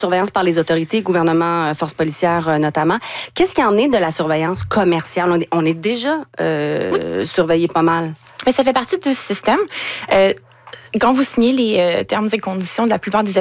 surveillance par les autorités, gouvernement, forces policières notamment. Qu'est-ce qu'il y en est de la surveillance commerciale? On est déjà surveillé pas mal. Mais ça fait partie du système. Quand vous signez les termes et conditions de la plupart des